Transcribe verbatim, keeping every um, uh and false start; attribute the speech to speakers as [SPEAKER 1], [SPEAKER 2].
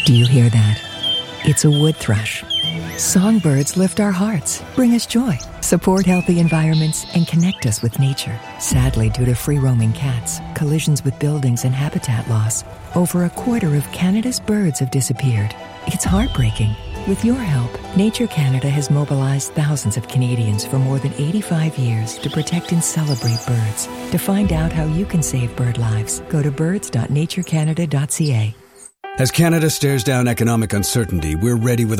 [SPEAKER 1] Do you hear that? It's a wood thrush. Songbirds lift our hearts, bring us joy, support healthy environments, and connect us with nature. Sadly, due to free-roaming cats, collisions with buildings, and habitat loss, over a quarter of Canada's birds have disappeared. It's heartbreaking. With your help, Nature Canada has mobilized thousands of Canadians for more than eighty-five years to protect and celebrate birds. To find out how you can save bird lives, go to birds dot nature canada dot c a.
[SPEAKER 2] As Canada stares down economic uncertainty, we're ready with